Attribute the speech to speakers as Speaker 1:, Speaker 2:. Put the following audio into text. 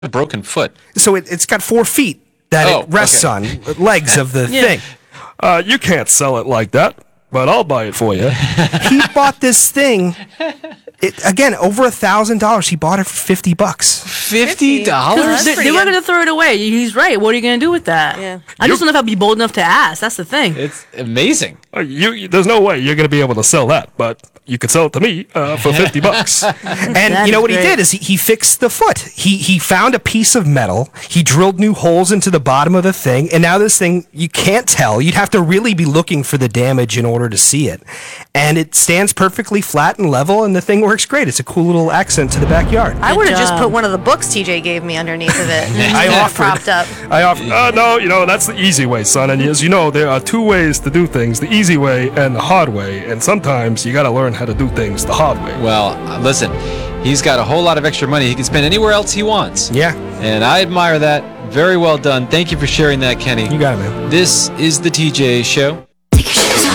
Speaker 1: a broken foot?
Speaker 2: So it's got 4 feet that it rests on, legs of the thing.
Speaker 3: You can't sell it like that, but I'll buy it for you.
Speaker 2: He bought this thing. Again, over $1,000. He bought it for $50.
Speaker 1: $50?
Speaker 4: They were going to throw it away. He's right. What are you going to do with that?
Speaker 5: Yeah.
Speaker 4: I just don't know if I'd be bold enough to ask. That's the thing.
Speaker 1: It's amazing.
Speaker 3: There's no way you're going to be able to sell that, but you could sell it to me for $50.
Speaker 2: And you know what he did is he fixed the foot. He found a piece of metal. He drilled new holes into the bottom of the thing, and now this thing, you can't tell. You'd have to really be looking for the damage in order to see it. And it stands perfectly flat and level, and the thing works great. It's a cool little accent to the backyard.
Speaker 5: I would have just put one of the books TJ gave me underneath of it.
Speaker 2: I offered.
Speaker 5: Propped up.
Speaker 3: No, that's the easy way, son. And as you know, there are 2 ways to do things, the easy way and the hard way. And sometimes you got to learn how to do things the hard way.
Speaker 1: Well, listen, he's got a whole lot of extra money he can spend anywhere else he wants.
Speaker 2: Yeah.
Speaker 1: And I admire that. Very well done. Thank you for sharing that, Kenny.
Speaker 2: You got it, man.
Speaker 1: This is the TJ Show.